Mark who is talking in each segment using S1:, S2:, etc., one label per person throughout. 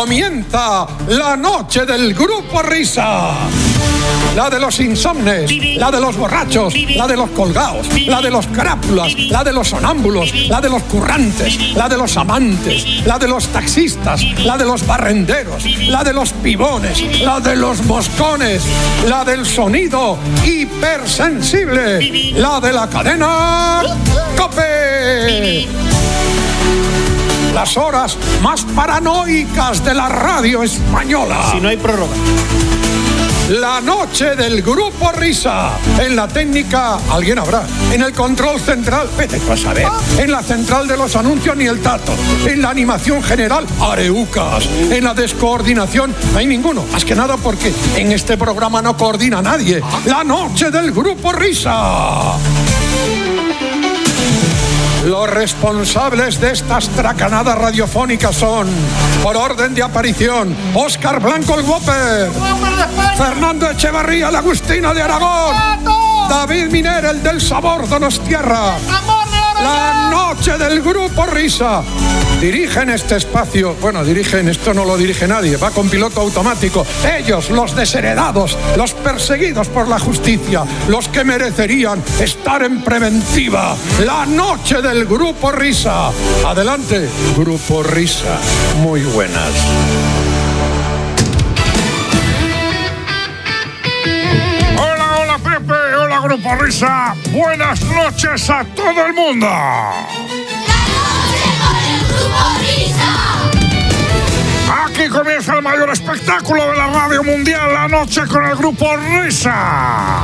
S1: Comienza la noche del Grupo Risa. La de los insomnes, la de los borrachos, la de los colgados, la de los crápulas, la de los sonámbulos, la de los currantes, la de los amantes, la de los taxistas, la de los barrenderos, la de los pibones, la de los moscones, la del sonido hipersensible, la de la cadena COPE. Las horas más paranoicas de la radio española.
S2: Si no hay prórroga.
S1: La noche del Grupo Risa. En la técnica, alguien habrá. En el control central, vete tú a saber. En la central de los anuncios, ni el tato. En la animación general, areucas. En la descoordinación, no hay ninguno. Más que nada porque en este programa no coordina nadie. La noche del Grupo Risa. Los responsables de estas tracanadas radiofónicas son, por orden de aparición, Óscar Blanco el Whopper, Fernando Echevarría, la Agustina de Aragón, David Miner, el del Sabor Donostiarra. La noche del Grupo Risa. Dirigen este espacio, esto no lo dirige nadie, va con piloto automático. Ellos, los desheredados, los perseguidos por la justicia, los que merecerían estar en preventiva. La noche del Grupo Risa. Adelante, Grupo Risa. Muy buenas.
S3: Hola, Pepe. Hola, Grupo Risa. Buenas noches a todo el mundo. Aquí comienza el mayor espectáculo de la radio mundial, la noche con el Grupo Risa.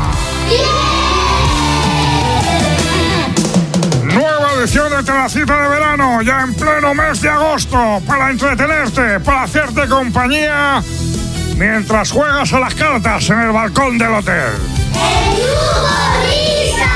S3: Nueva edición de Terracita de Verano, ya en pleno mes de agosto, para entretenerte, para hacerte compañía, mientras juegas a las cartas en el balcón del hotel.
S4: ¡El Grupo Risa!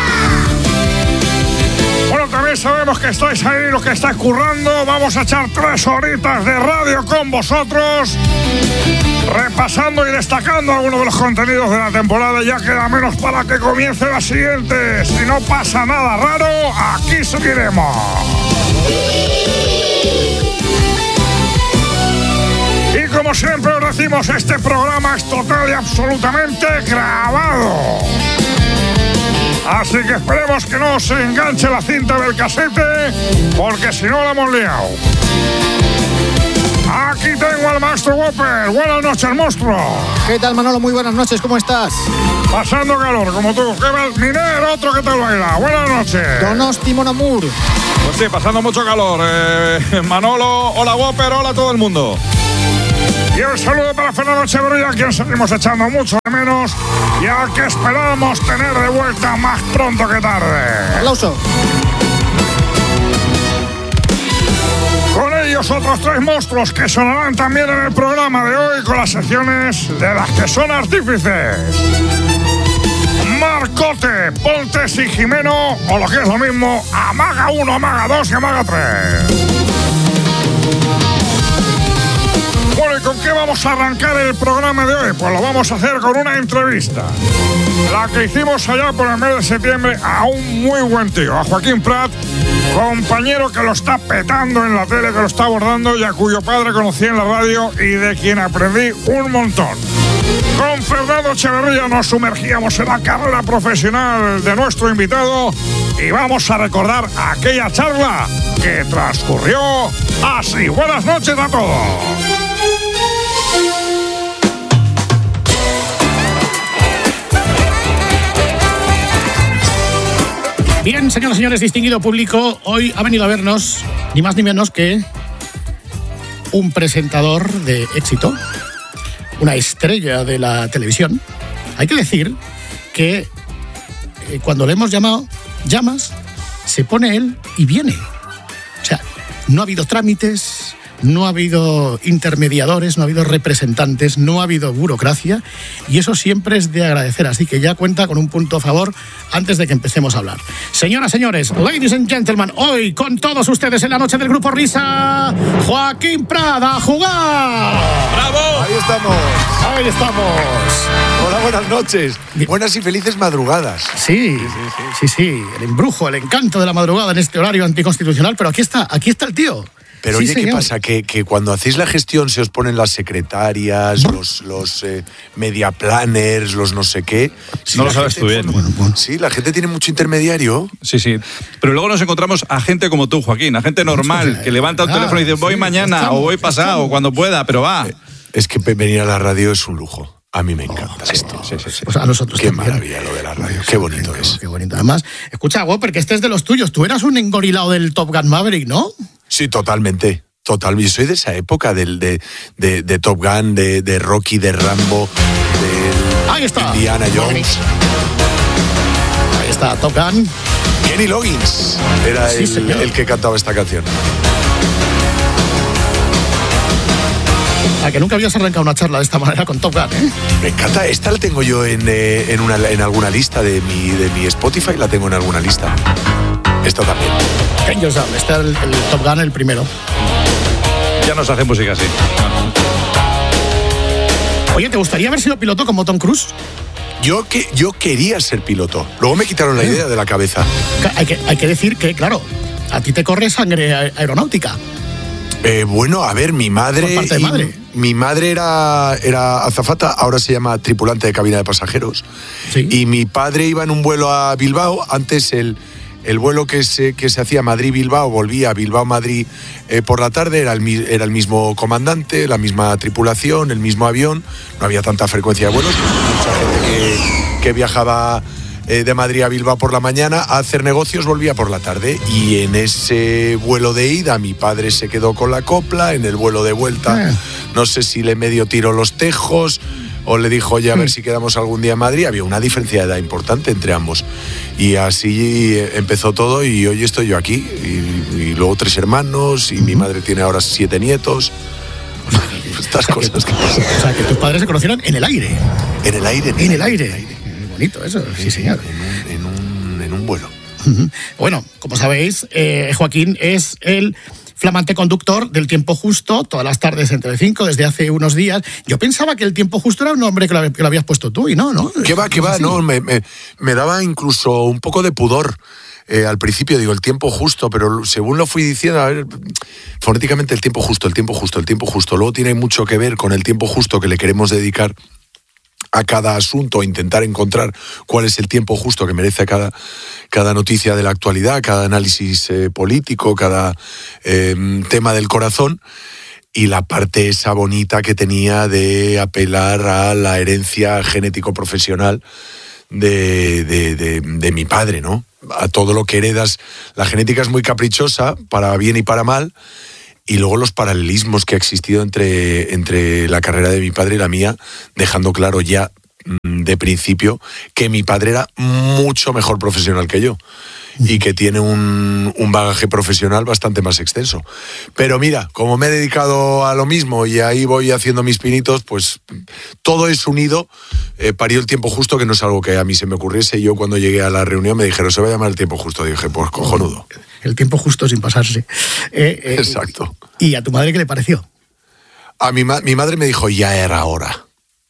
S3: Bueno, también sabemos que estáis ahí, los que estáis currando. Vamos a echar 3 horitas de radio con vosotros, repasando y destacando algunos de los contenidos de la temporada. Ya queda menos para que comience la siguiente. Si no pasa nada raro, aquí seguiremos. Y como siempre os decimos, este programa es total y absolutamente grabado. Así que esperemos que no se enganche la cinta del casete, porque si no la hemos liado. Aquí tengo al maestro Whopper. Buenas noches, monstruo.
S2: ¿Qué tal, Manolo? Muy buenas noches, ¿cómo estás?
S3: Pasando calor, como tú. ¿Qué tal, Miner? Otro que tal baila. Buenas noches.
S2: Donosti Mon Amour.
S5: Pues sí, pasando mucho calor. Manolo, hola Whopper, hola a todo el mundo.
S3: Y un saludo para Fernando Echevarría, a quien seguimos echando mucho de menos y al que esperamos tener de vuelta más pronto que tarde.
S2: Aplauso.
S3: Con ellos otros 3 monstruos que sonarán también en el programa de hoy con las secciones de las que son artífices. Marcote, Pontes y Jimeno, o lo que es lo mismo, Amaga 1, Amaga 2 y Amaga 3. Bueno, ¿y con qué vamos a arrancar el programa de hoy? Pues lo vamos a hacer con una entrevista. La que hicimos allá por el mes de septiembre a un muy buen tío, a Joaquín Prat, compañero que lo está petando en la tele, que lo está abordando y a cuyo padre conocí en la radio y de quien aprendí un montón. Con Fernando Echevarría nos sumergíamos en la carrera profesional de nuestro invitado y vamos a recordar aquella charla que transcurrió así. Buenas noches a todos.
S6: Bien, señoras y señores, distinguido público, hoy ha venido a vernos ni más ni menos que un presentador de éxito, una estrella de la televisión. Hay que decir que cuando le hemos llamado, llamas, se pone él y viene. O sea, no ha habido trámites, no ha habido intermediadores, no ha habido representantes, no ha habido burocracia, y eso siempre es de agradecer, así que ya cuenta con un punto a favor antes de que empecemos a hablar. Señoras, señores, ladies and gentlemen, hoy con todos ustedes en la noche del Grupo Risa, Joaquín Prat, a jugar.
S5: ¡Bravo!
S7: Ahí estamos.
S6: Ahí estamos.
S7: Hola, buenas noches. Buenas y felices madrugadas.
S6: Sí, el embrujo, el encanto de la madrugada en este horario anticonstitucional, pero aquí está el tío.
S7: Pero
S6: Sí,
S7: oye, ¿qué
S6: señor.
S7: pasa? Que cuando hacéis la gestión se os ponen las secretarias, los media planners, los no sé qué.
S5: No lo
S7: la
S5: sabes
S7: gente-
S5: tú bien.
S7: Sí, la gente tiene mucho intermediario.
S5: Sí, sí. Pero luego nos encontramos a gente como tú, Joaquín, a gente normal, que levanta un teléfono y dice, voy mañana, o voy pasado, o cuando pueda, pero va.
S7: Es que venir a la radio es un lujo. A mí me encanta esto.
S5: Sí, sí, sí.
S6: Pues a nosotros
S7: Qué
S6: también.
S7: maravilla lo de la radio. Qué bonito es.
S6: Qué bonito. Además, escucha, Whopper, que este es de los tuyos. Tú eras un engorilado del Top Gun Maverick, ¿no?
S7: Sí, totalmente. Total. Yo soy de esa época de Top Gun, de Rocky, de Rambo, de
S6: Ahí está.
S7: Indiana Jones.
S6: Ahí está, Top Gun.
S7: Kenny Loggins era
S6: Sí, señor.
S7: el que cantaba esta canción.
S6: A que nunca habías arrancado una charla de esta manera con Top Gun, ¿eh?
S7: Me encanta. Esta la tengo yo en alguna lista de mi Spotify, la tengo en alguna lista. Esta también.
S6: Danger Zone, este es el Top Gun, el primero.
S5: Ya nos hace música así.
S6: Oye, ¿te gustaría haber sido piloto como Tom Cruise?
S7: Yo quería ser piloto. Luego me quitaron la idea de la cabeza.
S6: Hay que decir que, claro, a ti te corre sangre aeronáutica.
S7: Bueno, a ver, mi madre.
S6: Por parte de madre.
S7: Mi madre era azafata, ahora se llama tripulante de cabina de pasajeros.
S6: Sí.
S7: Y mi padre iba en un vuelo a Bilbao. Antes el vuelo que se hacía Madrid-Bilbao, volvía a Bilbao-Madrid por la tarde, era el mismo comandante, la misma tripulación, el mismo avión. No había tanta frecuencia de vuelos. Mucha gente que viajaba de Madrid a Bilbao por la mañana a hacer negocios, volvía por la tarde. Y en ese vuelo de ida mi padre se quedó con la copla, en el vuelo de vuelta no sé si le medio tiró los tejos o le dijo, oye, a ver si quedamos algún día en Madrid. Había una diferencia de edad importante entre ambos. Y así empezó todo y hoy estoy yo aquí. Y luego 3 hermanos y mi madre tiene ahora 7 nietos. Estas cosas que pasan.
S6: O sea, que tus padres se conocieron en el aire.
S7: En el aire.
S6: En el aire. Muy bonito eso, sí, señor.
S7: En un vuelo.
S6: Bueno, como sabéis, Joaquín es el flamante conductor del Tiempo Justo, todas las tardes entre 5, desde hace unos días. Yo pensaba que el Tiempo Justo era un nombre que lo habías puesto tú, y no, ¿no?
S7: ¿Qué va? No, me daba incluso un poco de pudor. Al principio digo el tiempo justo, pero según lo fui diciendo, a ver, fonéticamente el tiempo justo. Luego tiene mucho que ver con el tiempo justo que le queremos dedicar a cada asunto, intentar encontrar cuál es el tiempo justo que merece cada noticia de la actualidad, cada análisis político, cada tema del corazón. Y la parte esa bonita que tenía de apelar a la herencia genético-profesional de mi padre, ¿no? A todo lo que heredas. La genética es muy caprichosa, para bien y para mal, y luego los paralelismos que ha existido entre la carrera de mi padre y la mía, dejando claro ya de principio que mi padre era mucho mejor profesional que yo y que tiene un bagaje profesional bastante más extenso. Pero mira, como me he dedicado a lo mismo y ahí voy haciendo mis pinitos, pues todo es unido. Parió el tiempo justo, que no es algo que a mí se me ocurriese. Yo cuando llegué a la reunión me dijeron, se va a llamar el tiempo justo. Dije, pues cojonudo.
S6: El tiempo justo sin pasarse.
S7: Exacto.
S6: ¿Y a tu madre qué le pareció?
S7: A mi madre me dijo, ya era hora.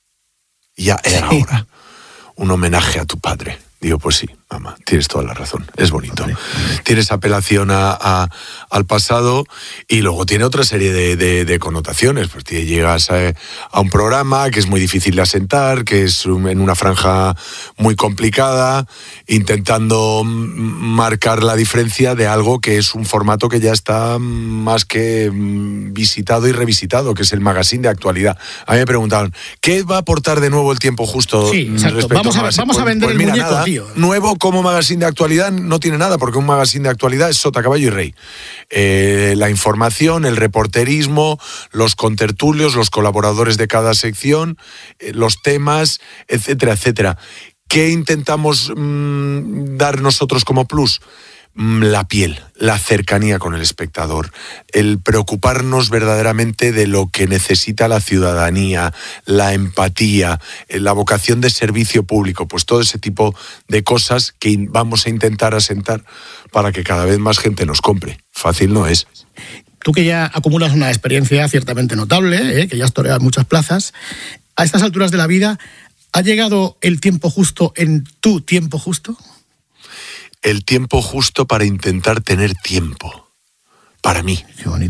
S7: Ya era hora. Un homenaje a tu padre. Digo, pues sí, mamá, tienes toda la razón, es bonito. Tienes apelación al pasado y luego tiene otra serie de connotaciones. Pues llegas a un programa que es muy difícil de asentar, que es en una franja muy complicada, intentando marcar la diferencia de algo que es un formato que ya está más que visitado y revisitado, que es el magazine de actualidad. A mí me preguntaban, ¿qué va a aportar de nuevo el tiempo justo?
S6: Sí, exacto. Vamos a vender el muñeco,
S7: nada,
S6: tío.
S7: Nuevo como magazine de actualidad no tiene nada, porque un magazine de actualidad es sota, caballo y rey. La información, el reporterismo, los contertulios, los colaboradores de cada sección, los temas, etcétera, etcétera. ¿Qué intentamos dar nosotros como plus? La piel, la cercanía con el espectador, el preocuparnos verdaderamente de lo que necesita la ciudadanía, la empatía, la vocación de servicio público, pues todo ese tipo de cosas que vamos a intentar asentar para que cada vez más gente nos compre. Fácil no es.
S6: Tú que ya acumulas una experiencia ciertamente notable, que ya has toreado muchas plazas, a estas alturas de la vida, ¿ha llegado el tiempo justo en tu tiempo justo?
S7: El tiempo justo para intentar tener tiempo. Para mí.
S6: Qué bonito.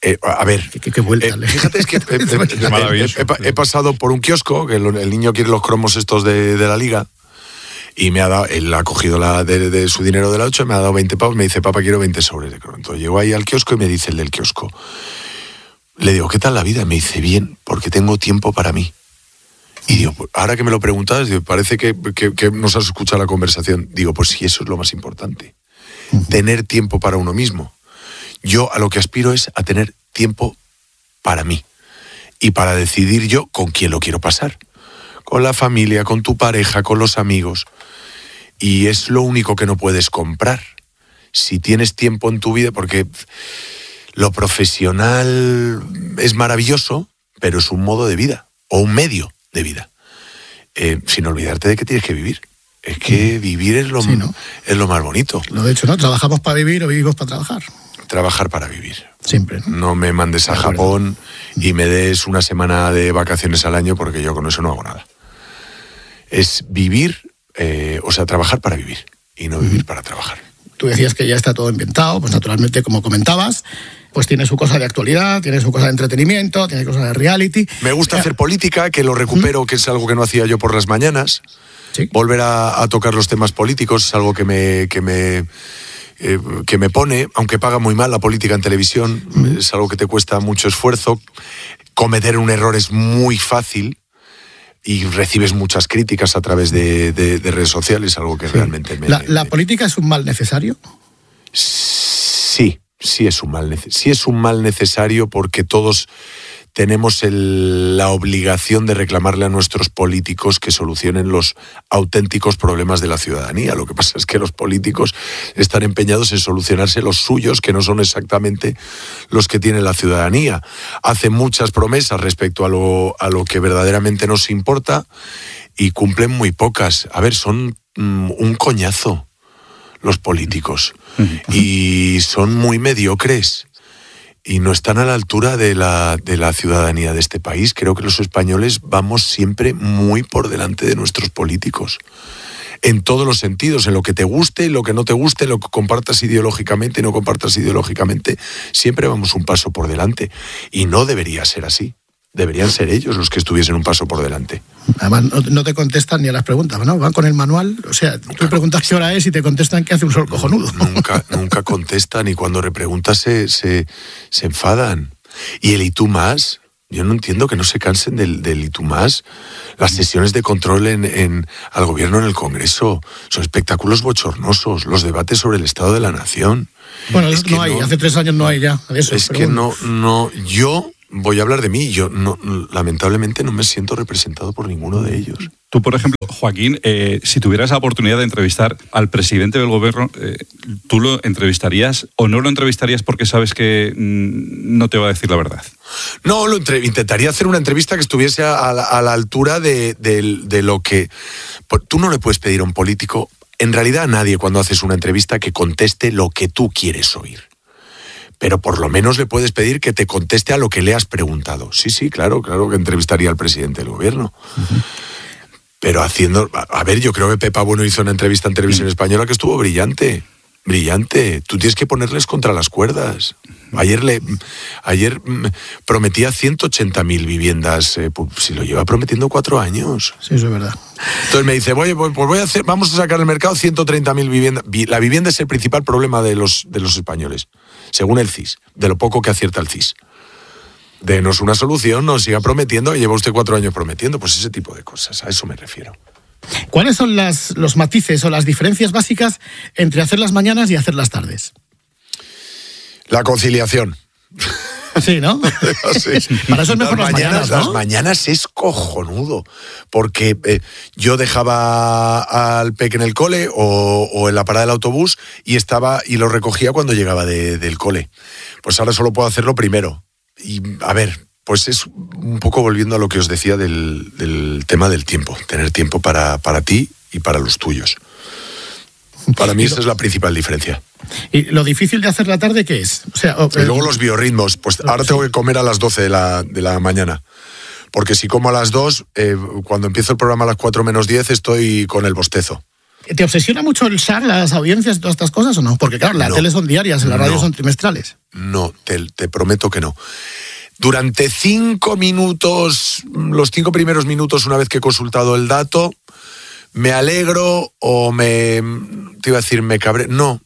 S7: A ver,
S6: qué vuelta.
S7: Fíjate, es que
S5: maravilloso.
S7: he pasado por un kiosco, que el niño quiere los cromos estos de la liga, y me ha dado, él ha cogido de su dinero de la 8, me ha dado 20 pavos, me dice, papá, quiero 20 sobres de cromo. Entonces llego ahí al kiosco y me dice el del kiosco, le digo, ¿qué tal la vida? Me dice, bien, porque tengo tiempo para mí. Y digo, pues, ahora que me lo preguntas, digo, parece que nos has escuchado la conversación. Digo, pues sí, eso es lo más importante. Tener tiempo para uno mismo. Yo a lo que aspiro es a tener tiempo para mí. Y para decidir yo con quién lo quiero pasar. Con la familia, con tu pareja, con los amigos. Y es lo único que no puedes comprar. Si tienes tiempo en tu vida, porque lo profesional es maravilloso, pero es un modo de vida, o un medio de vida. Sin olvidarte de que tienes que vivir. Es que vivir es lo más bonito.
S6: Lo he dicho, ¿no? ¿Trabajamos para vivir o vivimos para trabajar?
S7: Trabajar para vivir.
S6: Siempre.
S7: No me mandes a Japón y me des una semana de vacaciones al año, porque yo con eso no hago nada. Es vivir, trabajar para vivir y no vivir para trabajar.
S6: Tú decías que ya está todo inventado, pues naturalmente, como comentabas, pues tiene su cosa de actualidad, tiene su cosa de entretenimiento, tiene cosa de reality.
S7: Me gusta hacer política, que lo recupero, que es algo que no hacía yo por las mañanas.
S6: Sí.
S7: Volver a tocar los temas políticos es algo que me pone, aunque paga muy mal la política en televisión, es algo que te cuesta mucho esfuerzo. Cometer un error es muy fácil y recibes muchas críticas a través de redes sociales, algo que realmente me...
S6: ¿La política es un mal necesario?
S7: Sí es un mal necesario, porque todos tenemos la obligación de reclamarle a nuestros políticos que solucionen los auténticos problemas de la ciudadanía. Lo que pasa es que los políticos están empeñados en solucionarse los suyos, que no son exactamente los que tiene la ciudadanía. Hacen muchas promesas respecto a lo que verdaderamente nos importa y cumplen muy pocas. A ver, son un coñazo los políticos y son muy mediocres. Y no están a la altura de la ciudadanía de este país. Creo que los españoles vamos siempre muy por delante de nuestros políticos. En todos los sentidos, en lo que te guste, en lo que no te guste, en lo que compartas ideológicamente y no compartas ideológicamente, siempre vamos un paso por delante. Y no debería ser así. Deberían ser ellos los que estuviesen un paso por delante.
S6: Además, no te contestan ni a las preguntas, ¿no? Van con el manual, o sea, tú preguntas qué hora es y te contestan que hace un sol cojonudo.
S7: Nunca contestan, y cuando repreguntas se enfadan. Y el ¿y tú más? Yo no entiendo que no se cansen del ¿y tú más? Las sesiones de control al gobierno en el Congreso son espectáculos bochornosos. Los debates sobre el estado de la nación.
S6: Bueno, es no hay, hace 3 años no hay ya de eso.
S7: Es que bueno. Yo voy a hablar de mí. Yo lamentablemente no me siento representado por ninguno de ellos.
S5: Tú, por ejemplo, Joaquín, si tuvieras la oportunidad de entrevistar al presidente del gobierno, ¿tú lo entrevistarías o no lo entrevistarías porque sabes que no te va a decir la verdad?
S7: No, intentaría hacer una entrevista que estuviese a la altura de lo que... Tú no le puedes pedir a un político, en realidad a nadie, cuando haces una entrevista, que conteste lo que tú quieres oír. Pero por lo menos le puedes pedir que te conteste a lo que le has preguntado. Sí, claro que entrevistaría al presidente del gobierno. Pero haciendo... A ver, yo creo que Pepa Bueno hizo una entrevista en Televisión Española que estuvo brillante. Tú tienes que ponerles contra las cuerdas. Ayer prometía 180.000 viviendas. Si lo lleva prometiendo 4 años.
S6: Sí, eso es verdad.
S7: Entonces me dice, vamos a sacar al mercado 130.000 viviendas. La vivienda es el principal problema de los españoles, según el CIS, de lo poco que acierta el CIS. Denos una solución, nos siga prometiendo, lleva usted 4 años prometiendo, pues ese tipo de cosas, a eso me refiero.
S6: ¿Cuáles son los matices o las diferencias básicas entre hacer las mañanas y hacer las tardes?
S7: La conciliación.
S6: Sí, ¿no?
S7: Sí.
S6: Para eso es mejor las mañanas, ¿no?
S7: Las mañanas es cojonudo, porque yo dejaba al peque en el cole o en la parada del autobús y lo recogía cuando llegaba del cole. Pues ahora solo puedo hacerlo primero. Y a ver, pues es un poco volviendo a lo que os decía del tema del tiempo, tener tiempo para ti y para los tuyos. Para mí esa es la principal diferencia.
S6: ¿Y lo difícil de hacer la tarde qué es? O sea,
S7: y luego los biorritmos. Pues ahora tengo que comer a las 12 de la mañana. Porque si como a las 2, cuando empiezo el programa a las 4 menos 10 estoy con el bostezo.
S6: ¿Te obsesiona mucho el SAR, las audiencias y todas estas cosas o no? Porque claro, la tele son diarias, la radio son trimestrales.
S7: No, te prometo que no. Durante 5 minutos, los 5 primeros minutos, una vez que he consultado el dato, me alegro o me cabré. No,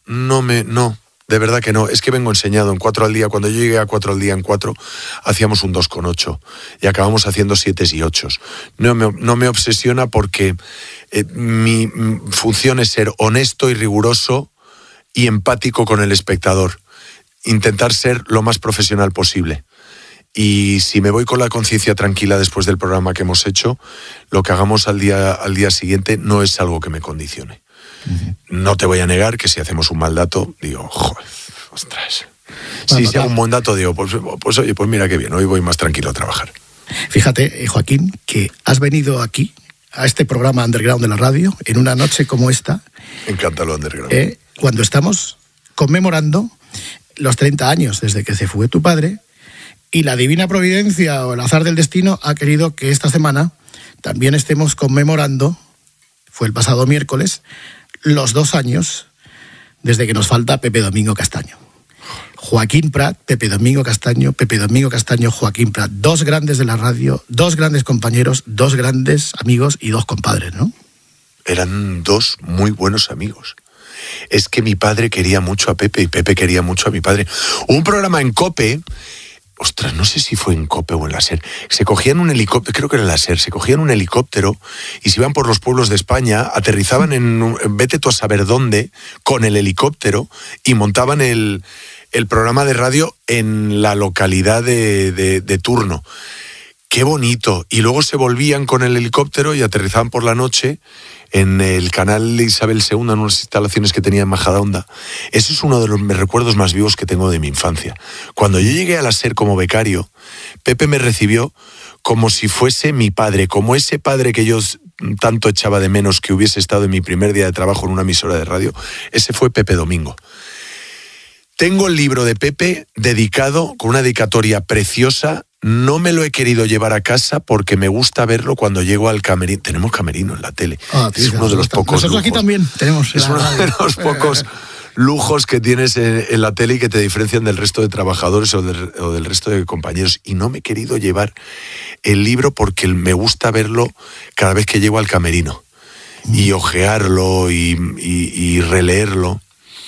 S7: de verdad que no. Es que vengo enseñado en 4 al día. Cuando yo llegué a 4 al día en 4, hacíamos un 2,8 y acabamos haciendo 7 y 8. No me obsesiona porque mi función es ser honesto y riguroso y empático con el espectador. Intentar ser lo más profesional posible. Y si me voy con la conciencia tranquila después del programa que hemos hecho, lo que hagamos al día siguiente no es algo que me condicione. Uh-huh. No te voy a negar que si hacemos un mal dato, digo, joder, ostras. Si hago un buen dato, digo, pues oye, pues mira qué bien, hoy voy más tranquilo a trabajar.
S6: Fíjate, Joaquín, que has venido aquí, a este programa Underground de la radio, en una noche como esta.
S7: Me encanta lo Underground.
S6: Cuando estamos conmemorando los 30 años desde que se fue tu padre. Y la divina providencia o el azar del destino ha querido que esta semana también estemos conmemorando, fue el pasado miércoles, los 2 años desde que nos falta Pepe Domingo Castaño. Joaquín Prat, Pepe Domingo Castaño, Joaquín Prat. 2 grandes de la radio, 2 grandes compañeros, 2 grandes amigos y 2 compadres, ¿no?
S7: Eran 2 muy buenos amigos. Es que mi padre quería mucho a Pepe y Pepe quería mucho a mi padre. Un programa en COPE... Ostras, no sé si fue en COPE o en la SER. Se cogían un helicóptero, creo que era en la SER, se cogían un helicóptero y se iban por los pueblos de España, aterrizaban vete tú a saber dónde, con el helicóptero y montaban el programa de radio en la localidad de turno. Qué bonito. Y luego se volvían con el helicóptero y aterrizaban por la noche en el canal Isabel II, en unas instalaciones que tenía en Majadahonda. Ese es uno de los recuerdos más vivos que tengo de mi infancia. Cuando yo llegué a la SER como becario, Pepe me recibió como si fuese mi padre, como ese padre que yo tanto echaba de menos que hubiese estado en mi primer día de trabajo en una emisora de radio. Ese fue Pepe Domingo. Tengo el libro de Pepe dedicado, con una dedicatoria preciosa. No me lo he querido llevar a casa porque me gusta verlo cuando llego al camerino. Tenemos camerino en la tele. Es uno de los pocos
S6: lujos. Nosotros aquí también tenemos.
S7: Es uno de los pocos lujos que tienes en la tele y que te diferencian del resto de trabajadores o del resto de compañeros. Y no me he querido llevar el libro porque me gusta verlo cada vez que llego al camerino. Y ojearlo y releerlo.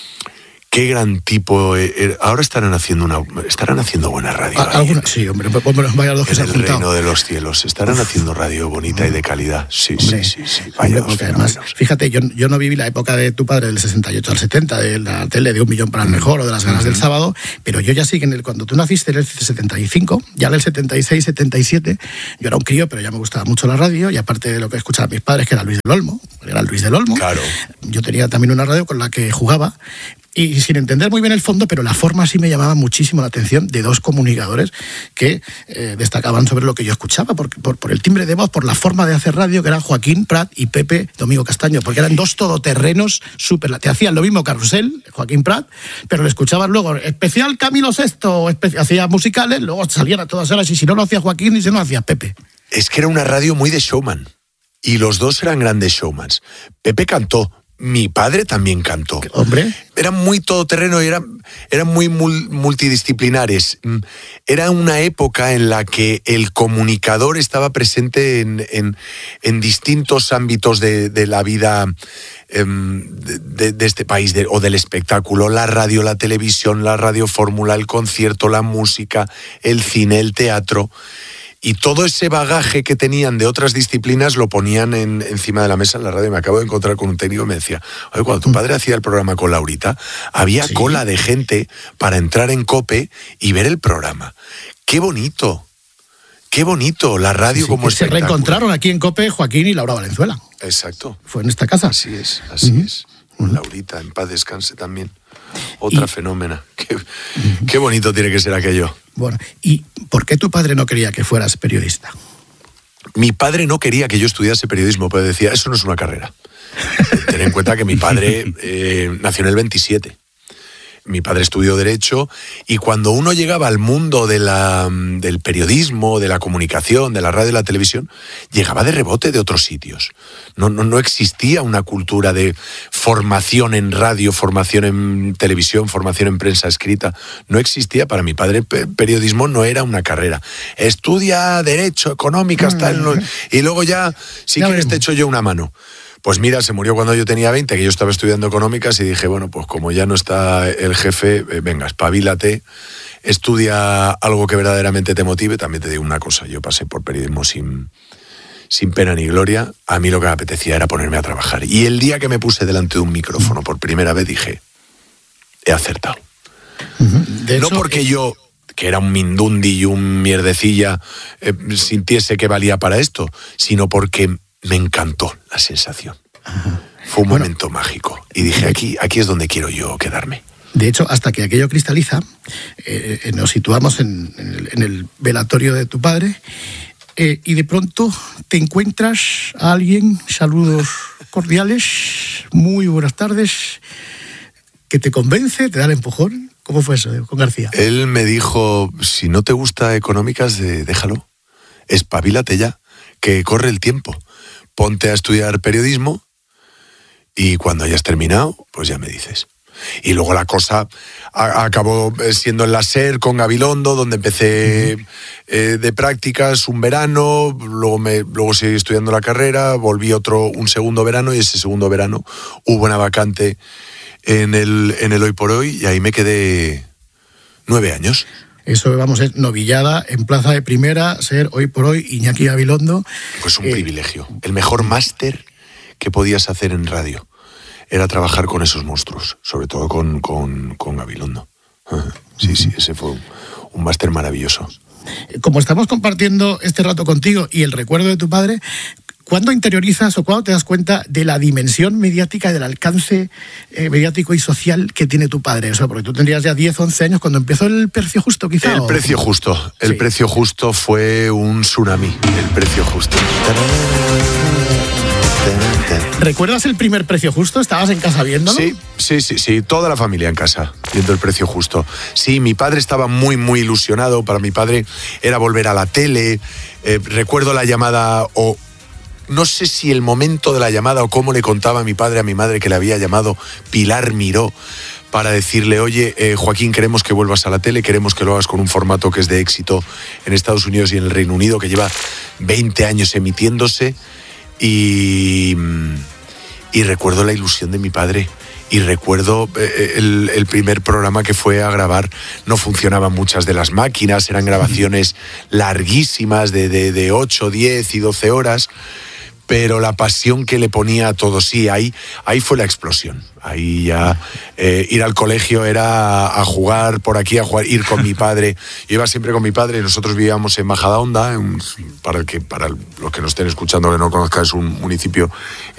S7: Qué gran tipo. Ahora estarán haciendo buena radio.
S6: Sí, hombre, vaya dos que se han juntado.
S7: En el reino de los cielos. Estarán haciendo radio bonita y de calidad. Sí. Vaya dos
S6: además, fíjate, yo no viví la época de tu padre del 68 al 70, de la tele de 1 millón para el mejor o de las ganas del sábado, pero yo ya sí que cuando tú naciste en el 75, ya en el 76, 77, yo era un crío, pero ya me gustaba mucho la radio, y aparte de lo que escuchaban mis padres, que era Luis del Olmo,
S7: claro.
S6: Yo tenía también una radio con la que jugaba, y sin entender muy bien el fondo, pero la forma sí me llamaba muchísimo la atención de 2 comunicadores que destacaban sobre lo que yo escuchaba, por el timbre de voz, por la forma de hacer radio, que eran Joaquín Prat y Pepe Domingo Castaño, porque eran 2 todoterrenos súper. Te hacían lo mismo Carrusel, Joaquín Prat, pero le escuchabas luego especial Camilo VI, hacía musicales, luego salían a todas horas, y si no lo hacía Joaquín, y si no lo hacía Pepe. Es
S7: que era una radio muy de showman, y los 2 eran grandes showmans. Pepe cantó. Mi padre también cantó.
S6: Hombre.
S7: Eran muy todoterreno y eran muy multidisciplinares. Era una época en la que el comunicador estaba presente en distintos ámbitos de la vida de este país o del espectáculo. La radio, la televisión, la radiofórmula, el concierto, la música, el cine, el teatro. Y todo ese bagaje que tenían de otras disciplinas lo ponían encima de la mesa en la radio. Me acabo de encontrar con un técnico y me decía, oye, cuando tu padre hacía el programa con Laurita, había cola de gente para entrar en COPE y ver el programa. ¡Qué bonito! ¡Qué bonito! La radio como espectáculo.
S6: Se reencontraron aquí en COPE Joaquín y Laura Valenzuela.
S7: Exacto.
S6: Fue en esta casa.
S7: Así es. Laurita, en paz descanse también. Otra fenómena. Qué bonito tiene que ser aquello.
S6: Bueno, ¿y por qué tu padre no quería que fueras periodista?
S7: Mi padre no quería que yo estudiase periodismo, pero decía, eso no es una carrera. Ten en cuenta que mi padre nació en el 27. mi padre estudió Derecho, y cuando uno llegaba al mundo del periodismo, de la comunicación, de la radio y la televisión, llegaba de rebote de otros sitios. No existía una cultura de formación en radio, formación en televisión, formación en prensa escrita. No existía. Para mi padre periodismo no era una carrera. Estudia Derecho, Económicas, tal, y luego ya, si quieres te echo yo una mano. Pues mira, se murió cuando yo tenía 20, que yo estaba estudiando Económicas, y dije, bueno, pues como ya no está el jefe, venga, espabilate, estudia algo que verdaderamente te motive. También te digo una cosa, yo pasé por periodismo sin pena ni gloria. A mí lo que me apetecía era ponerme a trabajar. Y el día que me puse delante de un micrófono por primera vez dije, he acertado. De hecho, no porque yo, que era un mindundi y un mierdecilla, sintiese que valía para esto, sino porque me encantó la sensación. Fue un momento mágico. Y dije, aquí es donde quiero yo quedarme.
S6: De hecho, hasta que aquello cristaliza, nos situamos en el velatorio de tu padre, y de pronto te encuentras a alguien, saludos cordiales, muy buenas tardes, que te convence, te da el empujón. ¿Cómo fue eso con García?
S7: Él me dijo, si no te gusta Económicas, déjalo, espabilate ya, que corre el tiempo. Ponte a estudiar periodismo y cuando hayas terminado, pues ya me dices. Y luego la cosa acabó siendo en la SER con Gabilondo, donde empecé de prácticas un verano, luego seguí estudiando la carrera, volví un segundo verano, y ese segundo verano hubo una vacante en el Hoy por Hoy, y ahí me quedé 9 años.
S6: Eso, vamos, es novillada en plaza de primera, ser Hoy por Hoy Iñaki Gabilondo.
S7: Pues un privilegio. El mejor máster que podías hacer en radio era trabajar con esos monstruos, sobre todo con Gabilondo. Sí, ese fue un máster maravilloso.
S6: Como estamos compartiendo este rato contigo y el recuerdo de tu padre, ¿cuándo interiorizas o cuándo te das cuenta de la dimensión mediática, del alcance mediático y social que tiene tu padre? O sea, porque tú tendrías ya 10, 11 años cuando empezó el Precio Justo, quizá.
S7: El Precio Justo. El Precio Justo fue un tsunami. El Precio Justo.
S6: ¿Recuerdas el primer Precio Justo? ¿Estabas en casa viéndolo?
S7: Sí, toda la familia en casa viendo el Precio Justo. Sí, mi padre estaba muy, muy ilusionado. Para mi padre era volver a la tele. Recuerdo la llamada, o no sé si el momento de la llamada o cómo le contaba mi padre a mi madre que le había llamado Pilar Miró para decirle, oye, Joaquín, queremos que vuelvas a la tele, queremos que lo hagas con un formato que es de éxito en Estados Unidos y en el Reino Unido, que lleva 20 años emitiéndose. Y recuerdo la ilusión de mi padre, y recuerdo el primer programa que fue a grabar. No funcionaban muchas de las máquinas, eran grabaciones larguísimas de 8, 10 y 12 horas, pero la pasión que le ponía a todo, sí, ahí fue la explosión. Ahí ya ir al colegio era a jugar por aquí, ir con mi padre. Yo iba siempre con mi padre. Nosotros vivíamos en Majadahonda, para los que nos estén escuchando que no conozcan, es un municipio